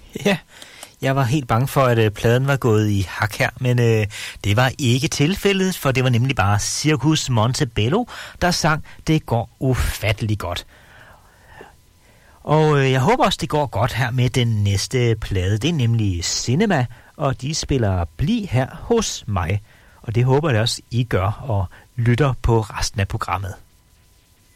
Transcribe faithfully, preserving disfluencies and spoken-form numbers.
Ja, jeg var helt bange for, at øh, pladen var gået i hak her, men øh, det var ikke tilfældet, for det var nemlig bare Circus Montebello, der sang Det går ufattelig godt. Og øh, jeg håber også, det går godt her med den næste plade. Det er nemlig Cinema, og de spiller Bliv her hos mig. Og det håber jeg også, I gør og lytter på resten af programmet.